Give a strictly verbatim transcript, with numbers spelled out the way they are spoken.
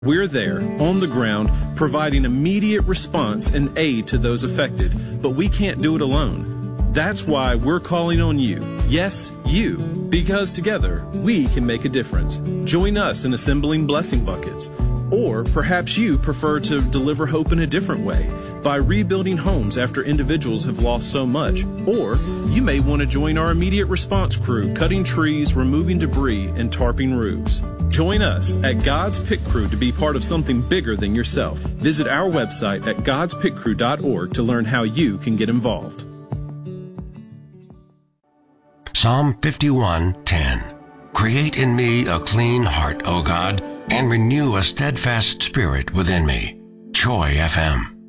We're there, on the ground, providing immediate response and aid to those affected, but we can't do it alone. That's why we're calling on you. Yes, you. Because together, we can make a difference. Join us in assembling blessing buckets. Or perhaps you prefer to deliver hope in a different way, by rebuilding homes after individuals have lost so much. Or you may want to join our immediate response crew, cutting trees, removing debris, and tarping roofs. Join us at God's Pit Crew to be part of something bigger than yourself. Visit our website at gods pit crew dot org to learn how you can get involved. Psalm fifty-one ten. Create in me a clean heart, O God, and renew a steadfast spirit within me. Joy F M.